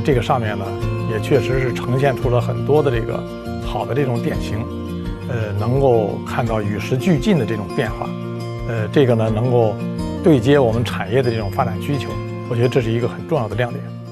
这个上面呢，也确实是呈现出了很多的这个好的这种典型，能够看到与时俱进的这种变化，这个呢能够对接我们产业的这种发展需求，我觉得这是一个很重要的亮点。